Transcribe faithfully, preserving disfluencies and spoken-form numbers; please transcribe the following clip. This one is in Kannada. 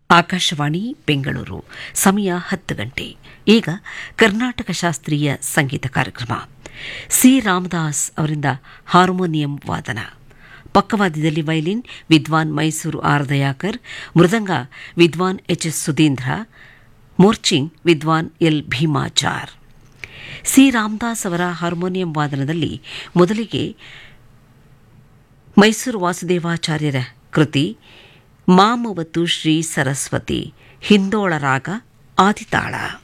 ಆಕಾಶವಾಣಿ ಬೆಂಗಳೂರು. ಸಮಯ ಹತ್ತು ಗಂಟೆ. ಈಗ ಕರ್ನಾಟಕ ಶಾಸ್ತ್ರೀಯ ಸಂಗೀತ ಕಾರ್ಯಕ್ರಮ. ಸಿ ರಾಮದಾಸ್ ಅವರಿಂದ ಹಾರ್ಮೋನಿಯಂ ವಾದನ. ಪಕ್ಕವಾದ್ಯದಲ್ಲಿ ವೈಲಿನ್ ವಿದ್ವಾನ್ ಮೈಸೂರು ಆರ್ ದಯಾಕರ್, ಮೃದಂಗ ವಿದ್ವಾನ್ ಎಚ್ ಎಸ್ ಸುಧೀಂದ್ರ, ಮೋರ್ಚಿಂಗ್ ವಿದ್ವಾನ್ ಎಲ್ ಭೀಮಾಚಾರ್. ಸಿ ರಾಮದಾಸ್ ಅವರ ಹಾರ್ಮೋನಿಯಂ ವಾದನದಲ್ಲಿ ಮೊದಲಿಗೆ ಮೈಸೂರು ವಾಸುದೇವಾಚಾರ್ಯರ ಕೃತಿ ಮಾಮವತು ಶ್ರೀ ಸರಸ್ವತಿ, ಹಿಂದೋಳ ರಾಗ ಆದಿತಾಳ.